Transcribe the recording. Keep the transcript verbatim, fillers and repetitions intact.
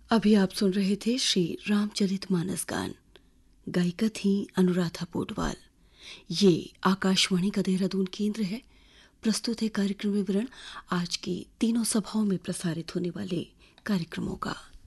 अभी आप सुन रहे थे श्री रामचरितमानस गान। गायिका थी अनुराधा पोडवाल। ये आकाशवाणी का देहरादून केंद्र है। प्रस्तुत है कार्यक्रम विवरण आज की तीनों सभाओं में प्रसारित होने वाले कार्यक्रमों का।